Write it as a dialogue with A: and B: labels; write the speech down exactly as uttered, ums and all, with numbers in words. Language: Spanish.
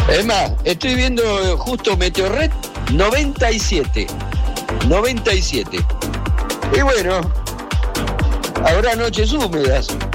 A: Es más, estoy viendo justo Meteorred noventa y siete. noventa y siete. Y bueno, habrá noches húmedas.